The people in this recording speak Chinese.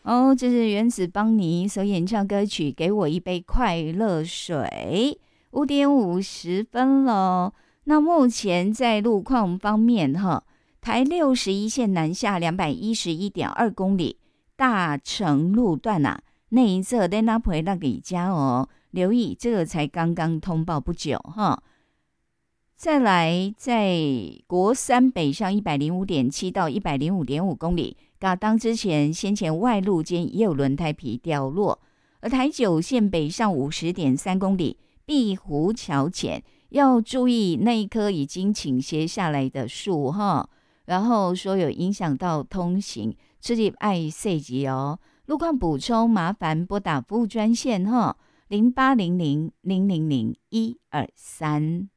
哦，这是原子邦尼所演唱歌曲《给我一杯快乐水》。5点50分了。那目前在路况方面，台61线南下211.2公里，大成路段啊，内侧在那陪那里家哦，留意这个才刚刚通报不久哈。再来，在国三北上105.7到105.5公里，嘎当之前先前外路间也有轮胎皮掉落。而台9线北上50.3公里，碧湖桥前要注意那一棵已经倾斜下来的树哈，然后说有影响到通行，这里爱细节哦。路况补充麻烦拨打服务专线哈，0800000123。